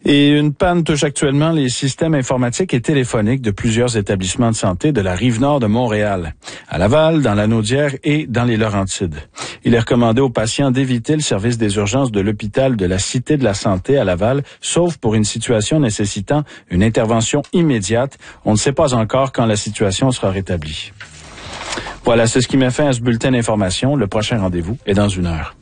Et une panne touche actuellement les systèmes informatiques et téléphoniques de plusieurs établissements de santé de la Rive-Nord de Montréal, à Laval, dans la Naudière et dans les Laurentides. Il est recommandé aux patients d'éviter le service des urgences de l'hôpital de la Cité de la Santé à Laval, sauf pour une situation nécessitant une intervention immédiate. On ne sait pas encore quand la situation sera rétablie. Voilà, c'est ce qui met fin à ce bulletin d'information. Le prochain rendez-vous est dans 1 heure.